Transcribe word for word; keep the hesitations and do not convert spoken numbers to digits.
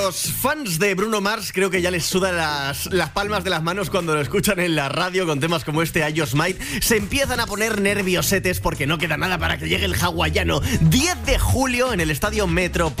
Los fans de Bruno Mars creo que ya les sudan las, las palmas de las manos cuando lo escuchan en la radio con temas como este I Just Might. Se empiezan a poner nerviosetes porque no queda nada para que llegue el hawaiano. diez de julio en el Estadio Metropolitano.